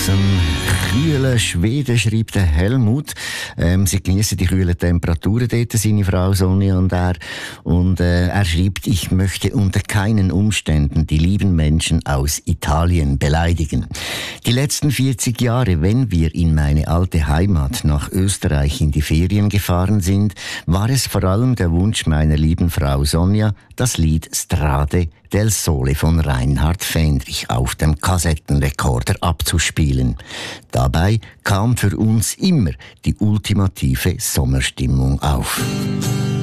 dem kühlen Schweden schreibt der Helmut. Sie genießen die kühlen Temperaturen dort, seine Frau Sonja und er. Und er schreibt, ich möchte unter keinen Umständen die lieben Menschen aus Italien beleidigen. Die letzten 40 Jahre, wenn wir in meine alte Heimat nach Österreich in die Ferien gefahren sind, war es vor allem der Wunsch meiner lieben Frau Sonja, das Lied Strade del Sole von Reinhard Fendrich auf dem Kassettenrekorder abzuspielen. Dabei kam für uns immer die ultimative Sommerstimmung auf.